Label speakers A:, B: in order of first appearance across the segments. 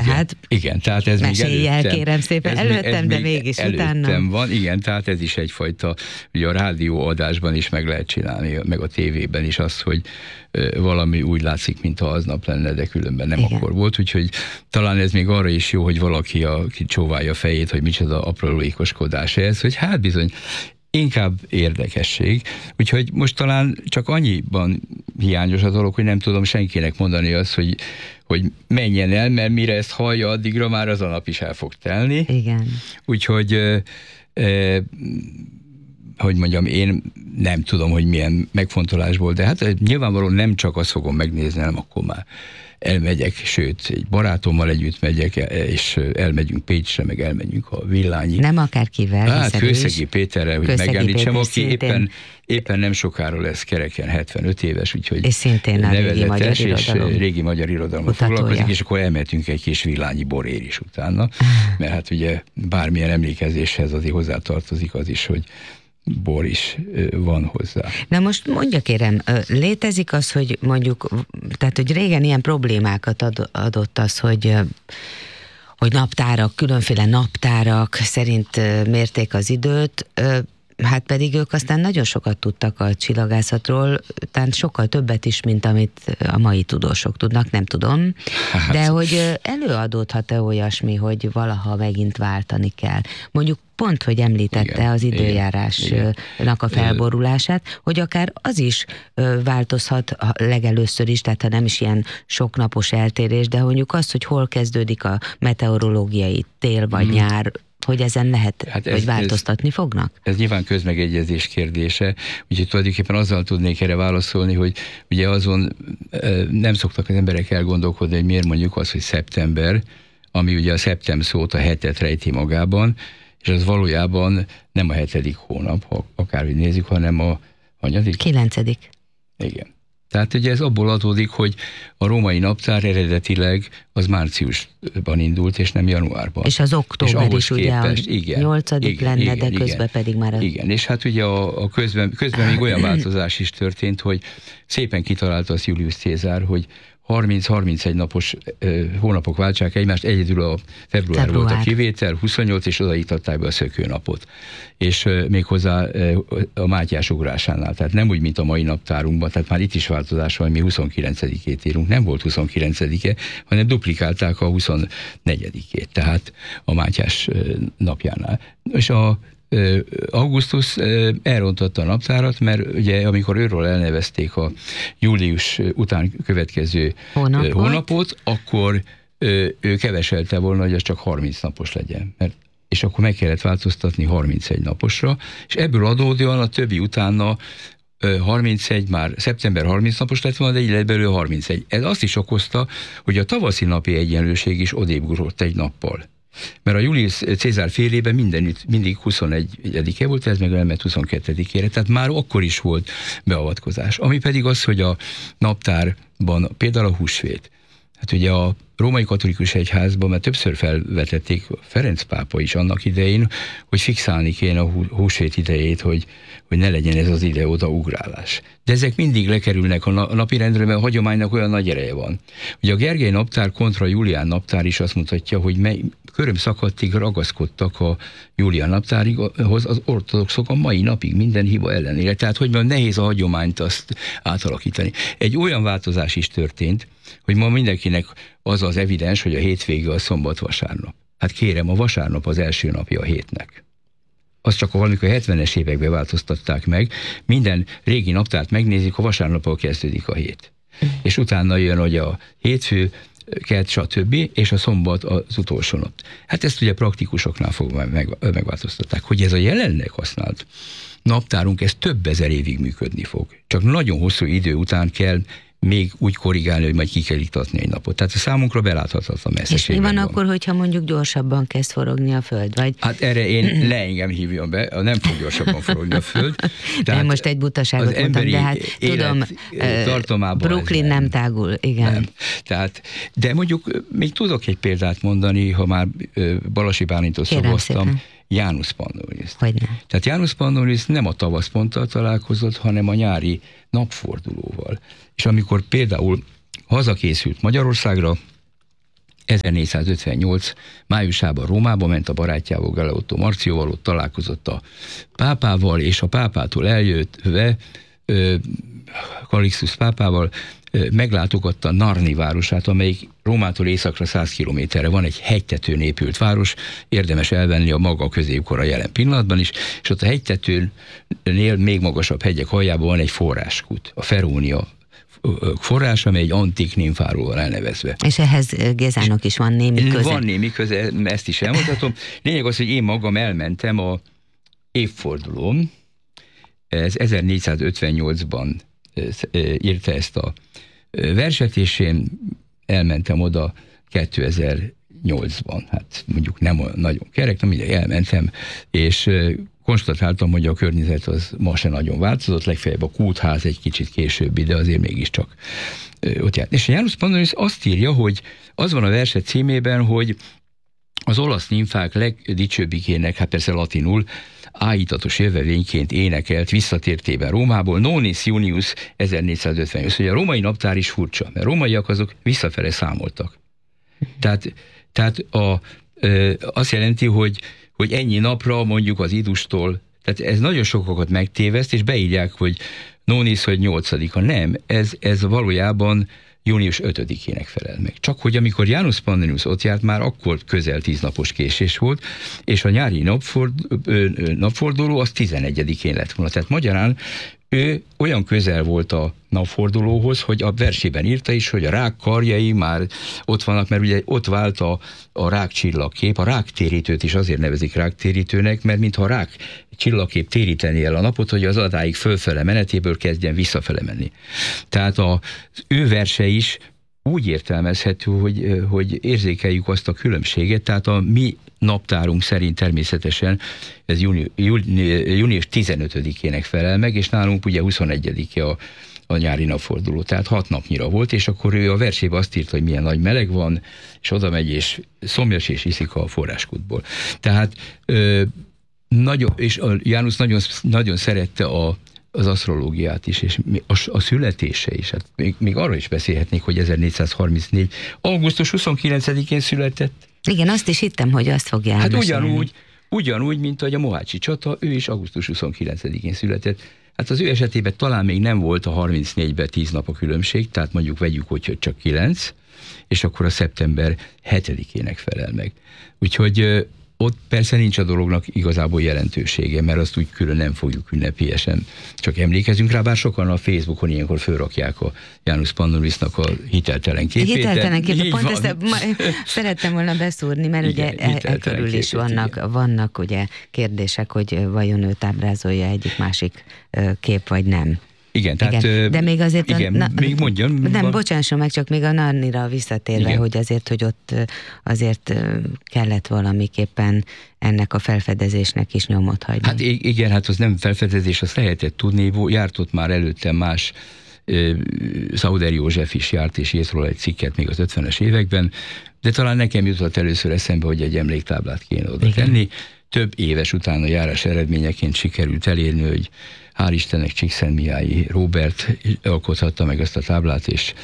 A: Tehát
B: igen, tehát ez még
A: előttem. Kérem szépen, előttem, de mégis utána.
B: Előttem van, igen, tehát ez is egyfajta, ugye a rádióadásban is meg lehet csinálni, meg a tévében is az, hogy valami úgy látszik, mintha aznap lenne, de különben nem igen. Akkor volt, úgyhogy talán ez még arra is jó, hogy valaki csóválja a fejét, hogy micsoda aprólékoskodás ez, hogy hát bizony, inkább érdekesség. Úgyhogy most talán csak annyiban hiányos a dolog, hogy nem tudom senkinek mondani azt, hogy menjen el, mert mire ezt hallja, addigra már az a nap is el fog telni.
A: Igen.
B: Úgyhogy hogy mondjam, én nem tudom, hogy milyen megfontolásból, de hát nyilvánvalóan nem csak azt fogom megnézni, hanem akkor már elmegyek, sőt, egy barátommal együtt megyek, és elmegyünk Pécsre, meg elmegyünk a Villányi.
A: Nem akárkivel.
B: Hát Kőszegi Péterrel, hogy megemlítsem, aki éppen nem sokára lesz kereken 75 éves, úgyhogy
A: és szintén a
B: régi magyar irodalommal foglalkozik, és akkor elmehetünk egy kis Villányi borér is utána, mert hát ugye bármilyen emlékezéshez azért hozzátartozik az is, hogy bor is van hozzá.
A: Na most mondja kérem, létezik az, hogy mondjuk, tehát hogy régen ilyen problémákat adott az, hogy naptárak, különféle naptárak szerint mérték az időt, hát pedig ők aztán nagyon sokat tudtak a csillagászatról, talán sokkal többet is, mint amit a mai tudósok tudnak, nem tudom. De hogy előadódhat-e olyasmi, hogy valaha megint váltani kell? Mondjuk pont, hogy említette igen, az időjárásnak a felborulását, hogy akár az is változhat legelőször is, tehát ha nem is ilyen soknapos eltérés, de mondjuk az, hogy hol kezdődik a meteorológiai tél vagy nyár, hogy ezen lehet, hát hogy változtatni fognak?
B: Ez nyilván közmegegyezés kérdése, úgyhogy tulajdonképpen azzal tudnék erre válaszolni, hogy ugye azon nem szoktak az emberek elgondolkodni, hogy miért mondjuk az, hogy szeptember, ami ugye a szeptem szót, a hetet rejti magában, és az valójában nem a 7. hónap, ha akárhogy nézzük, hanem a hanyadik?
A: 9.
B: Igen. Tehát ugye ez abból adódik, hogy a római naptár eredetileg az márciusban indult, és nem januárban.
A: És az október is ugye képest, a 8. lenne, de közben pedig már...
B: Igen, és hát ugye a közben még olyan változás is történt, hogy szépen kitalálta az Julius Cézár, hogy 30-31 napos hónapok váltsák egymást, egyedül a február volt a kivétel, 28, és odaítatták be a szökőnapot. És méghozzá a Mátyás ugrásánál, tehát nem úgy, mint a mai naptárunkban, tehát már itt is változás van, mi 29-ét írunk, nem volt 29-e, hanem duplikálták a 24-ét, tehát a Mátyás napjánál. És Augustus elrontotta a naptárat, mert ugye amikor őről elnevezték a július után következő hónapot, akkor ő keveselte volna, hogy az csak 30 napos legyen. És akkor meg kellett változtatni 31 naposra, és ebből adódóan a többi utána 31, már szeptember 30 napos lett volna, de így lett belőle 31. Ez azt is okozta, hogy a tavaszi napi egyenlőség is odébb ugrott egy nappal. Mert a Julius Cézár félében mindig 21-e volt, ez meg elment 22-ére, tehát már akkor is volt beavatkozás. Ami pedig az, hogy a naptárban például a húsvét. Hát ugye a római katolikus egyházban már többször felvetették, Ferenc pápa is annak idején, hogy fixálni kéne a húsvét idejét, hogy ne legyen ez az ide-oda ugrálás. De ezek mindig lekerülnek a napirendről, mert a hagyománynak olyan nagy ereje van. Ugye a Gergely naptár kontra Julián naptár is azt mutatja, hogy körömszakadtig ragaszkodtak a Julián naptárhoz az ortodoxok a mai napig minden hiba ellenére. Tehát, hogy nehéz a hagyományt azt átalakítani. Egy olyan változás is történt, hogy ma mindenkinek az az evidens, hogy a hétvége a szombat-vasárnap. Hát kérem, a vasárnap az első napja a hétnek. Azt csak valamikor 70-es években változtatták meg. Minden régi naptárt megnézik, a vasárnappal kezdődik a hét. És utána jön, hogy a hétfő, kedd, stb. És a szombat az utolsó nap. Hát ezt ugye praktikusoknál megváltoztatták. Hogy ez a jelenleg használt naptárunk, ez több ezer évig működni fog. Csak nagyon hosszú idő után kell még úgy korrigálni, hogy majd ki kell iktatni egy napot. Tehát a számunkra beláthatatlan messzeségben
A: van. És mi van akkor, hogyha mondjuk gyorsabban kezd forogni a Föld? Vagy...
B: Hát erre én engem hívjon be, nem fog gyorsabban forogni a Föld.
A: Tehát most egy butaságot mondtam, de hát tudom, Brooklyn nem tágul, igen. Nem.
B: Tehát, de mondjuk még tudok egy példát mondani, ha már Balasi Bálintot szavaztam, Janus Pannonius. Tehát Janus Pannonius nem a tavaszponttal találkozott, hanem a nyári napfordulóval. És amikor például hazakészült Magyarországra, 1458 májusában Rómába ment a barátjával, Galeotto Marcióval, ott találkozott a pápával, és a pápától eljöttve Calixtus pápával meglátogatta Narni városát, amelyik Rómától északra 100 kilométerre van, egy hegytetőn épült város, érdemes elvenni a maga középkor a jelen pillanatban is, és ott a hegytetőnél még magasabb hegyek aljában van egy forráskút, a Ferónia forrás, amely egy antik nymfáról van elnevezve.
A: És ehhez Gézának is van némi köze.
B: Van némi köze, ezt is elmondhatom. Lényeg az, hogy én magam elmentem a évfordulón, ez 1458-ban írta ezt a verset, és én elmentem oda 2008-ban, hát mondjuk nem olyan nagyon kerek, de mindegy, elmentem, és konstatáltam, hogy a környezet az ma se nagyon változott, legfeljebb a kútház egy kicsit későbbi, de azért mégiscsak ott járt. És Janus Pannonius azt írja, hogy az van a verset címében, hogy az olasz nymfák legdicsőbbikének, hát persze latinul, áhítatos jövevényként énekelt visszatértében Rómából, Nonis Junius 1458, hogy a római naptár is furcsa, mert rómaiak azok visszafele számoltak. Tehát azt jelenti, hogy ennyi napra mondjuk az idustól, tehát ez nagyon sokakat megtéveszt, és beírják, hogy Nonis, hogy 8-a. Nem, ez valójában június 5-ének felel meg. Csak hogy amikor Janus Pannonius ott járt, már akkor közel 10 napos késés volt, és a nyári napforduló az 11-én lett volna. Tehát magyarán ő olyan közel volt a napfordulóhoz, hogy a versében írta is, hogy a rák karjai már ott vannak, mert ugye ott vált a rák csillagkép, a ráktérítőt is azért nevezik ráktérítőnek, mert mintha a rák csillagkép téríteni el a napot, hogy az adáig fölfele menetéből kezdjen visszafele menni. Tehát az ő verse is úgy értelmezhető, hogy érzékeljük azt a különbséget, tehát a mi naptárunk szerint természetesen ez június 15-ének felel meg, és nálunk ugye 21-e a nyári napforduló, tehát 6 napnyira volt, és akkor ő a versében azt írta, hogy milyen nagy meleg van, és oda megy, és szomjas, és iszik a forráskútból. Tehát és a Janus nagyon szerette az asztrológiát is, és a születése is. Hát még arról is beszélhetnék, hogy 1434. augusztus 29-én született.
A: Igen, azt is hittem, hogy azt fogja elmesélni.
B: Hát ugyanúgy, mint ahogy a mohácsi csata, ő is augusztus 29-én született. Hát az ő esetében talán még nem volt a 34-ben 10 nap a különbség, tehát mondjuk vegyük, hogy csak 9, és akkor a szeptember 7-ének felel meg. Úgyhogy ott persze nincs a dolognak igazából jelentősége, mert azt úgy külön nem fogjuk ünnepélyesen. Csak emlékezünk rá, bár sokan a Facebookon ilyenkor fölrakják a Janus Pannoniusnak a hiteltelen képét.
A: Hiteltelen képét, pont ezt szerettem volna beszúrni, mert igen, ugye körül is vannak ugye kérdések, hogy vajon őt ábrázolja egyik másik kép, vagy nem.
B: Igen, tehát...
A: Igen. De még azért...
B: Igen, még mondjam.
A: Nem, bocsásson meg, csak még a Narnira visszatérve, igen. Hogy azért, hogy ott azért kellett valamiképpen ennek a felfedezésnek is nyomot hagyni.
B: Hát igen, hát az nem felfedezés, azt lehetett tudni, járt ott már előtte más, Szauder József is járt, és írt róla egy cikket még az 50-es években, de talán nekem jutott először eszembe, hogy egy emléktáblát kéne oda tenni. Több éves után a járás eredményeként sikerült elérni, hogy hál' Istennek Csíkszentmihalyi Róbert alkothatta meg ezt a táblát, és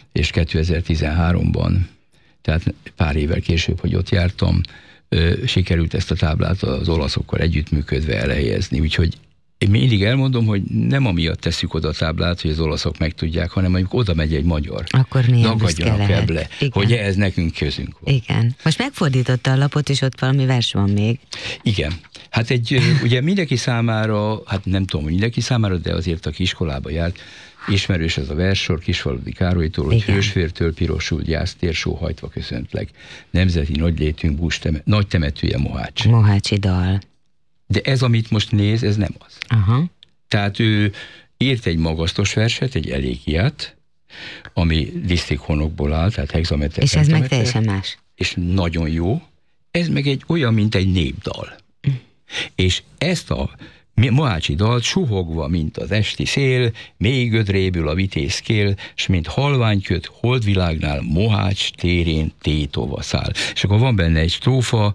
B: 2013-ban, tehát pár évvel később, hogy ott jártam, sikerült ezt a táblát az olaszokkal együttműködve elhelyezni. Úgyhogy én mindig elmondom, hogy nem amiatt tesszük oda a táblát, hogy az olaszok megtudják, hanem amikor oda megy egy magyar.
A: Akkor milyen büszke lehet.
B: Eble, hogy ez nekünk közünk van.
A: Igen. Most megfordította a lapot, és ott valami vers van még.
B: Igen. Hát ugye mindenki számára, hát nem tudom, hogy mindenki számára, de azért, aki iskolába járt, ismerős ez a verssor Kisfaludy Károlytól, hogy hősvértől pirosult gyásztér sóhajtva köszöntlek. Nemzeti nagylétünk nagy temetője Mohács.
A: Mohácsi dal.
B: De ez, amit most néz, ez nem az.
A: Aha.
B: Tehát ő írt egy magasztos verset, egy elégiát, ami disztikhonokból áll, tehát hexameter.
A: És ez meg teljesen más.
B: És nagyon jó. Ez meg egy olyan, mint egy népdal. És ezt a mohácsi dalt suhogva, mint az esti szél, még gödrébül a vitézkél, s mint halványköt holdvilágnál Mohács térén tétova száll. És akkor van benne egy strófa,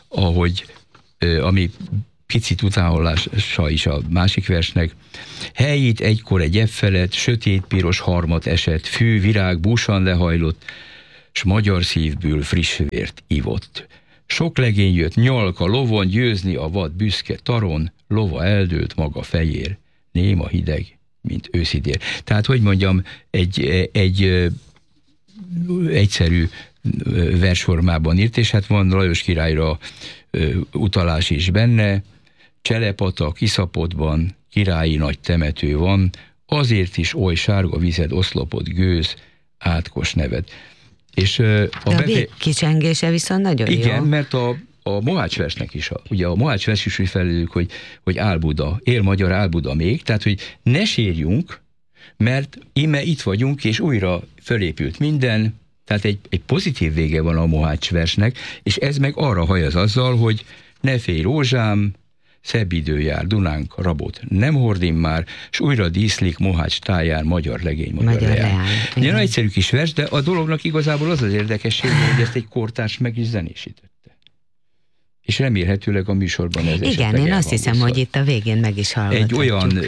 B: ami picit utánhallása is a másik versnek. Helyít egykor egy ebb felett, sötét piros harmat esett, fű, virág, búsan lehajlott, s magyar szívből friss vért ivott. Sok legény jött nyalka lovon, győzni a vad büszke taron, lova eldőlt maga fejér, néma hideg, mint őszidér. Tehát, hogy mondjam, egy egyszerű versformában írt, és hát van Lajos királyra utalás is benne, Cselepata, Iszapotban királyi nagy temető van, azért is oly sárga vized oszlopot gőz, átkos neved. És
A: a végkicsengése viszont nagyon
B: igen,
A: jó.
B: Igen, mert a Mohács versnek is, ugye a Mohács vers is úgy felelők, hogy Álbuda, él magyar Álbuda még, tehát, hogy ne sírjunk, mert íme itt vagyunk, és újra fölépült minden, tehát egy pozitív vége van a Mohács versnek, és ez meg arra hajaz azzal, hogy ne félj rózsám, szebb idő jár, Dunánk rabot nem hordim már, s újra díszlik Mohács táján magyar legény, magyar leány. Ilyen egyszerű kis vers, de a dolognak igazából az érdekessége, hogy ezt egy kortárs meg is zenésítette. És remélhetőleg a műsorban ez
A: igen, én azt hiszem, hogy itt a végén meg is hallgathatjuk.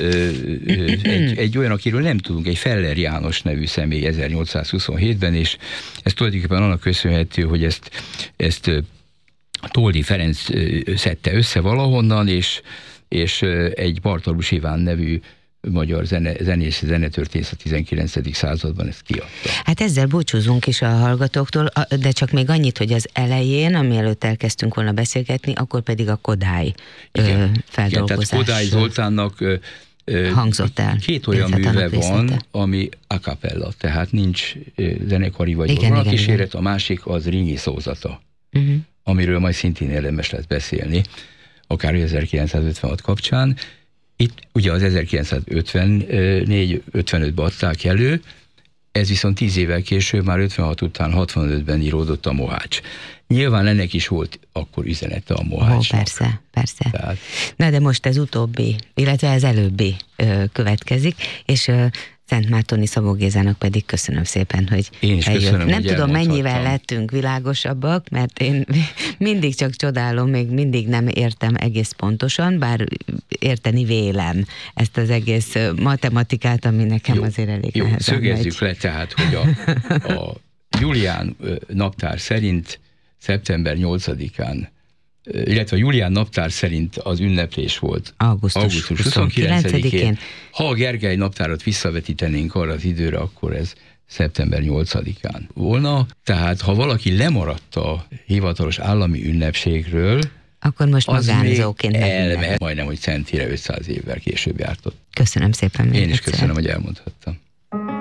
B: Egy olyan, akiről nem tudunk, egy Feller János nevű személy 1827-ben, és ez tulajdonképpen annak köszönhető, hogy ezt Toldi Ferenc szedte össze valahonnan, és egy Bartalus Iván nevű magyar zenész, zenetörténész a 19. században ezt kiadta. Hát
A: ezzel búcsúzunk is a hallgatóktól, de csak még annyit, hogy az elején, amielőtt elkezdtünk volna beszélgetni, akkor pedig a Kodály feldolgozás.
B: Tehát Kodály Zoltánnak
A: hangzott el.
B: Két olyan műve van, ami a cappella, tehát nincs zenekari vagy vonalkíséret, a másik az Rényi szózata, amiről majd szintén érdemes lesz beszélni, akár 1956 kapcsán. Itt ugye az 1954-55-ben adták elő, ez viszont 10 évvel később, már 56 után 65-ben íródott a Mohács. Nyilván ennek is volt akkor üzenete a Mohácsnak.
A: Persze. Tehát... Na de most ez utóbbi, illetve ez előbbi következik, és Szentmártoni Szabó Gézának pedig köszönöm szépen, hogy
B: én is
A: eljött.
B: Köszönöm,
A: nem tudom, mennyivel lettünk világosabbak, mert én mindig csak csodálom, még mindig nem értem egész pontosan, bár érteni vélem ezt az egész matematikát, ami nekem azért elég nehezen
B: szögezzük le tehát, hogy a Julián naptár szerint szeptember 8-án, illetve a Julián naptár szerint az ünneplés volt augusztus 29-én. Ha a Gergely naptárat visszavetítenénk arra az időre, akkor ez szeptember 8-án volna. Tehát ha valaki lemaradt a hivatalos állami ünnepségről,
A: akkor most magánzóként
B: elmehet, majdnem, hogy centire 500 évvel később jártott.
A: Köszönöm szépen.
B: Én is köszönöm, hogy elmondhattam.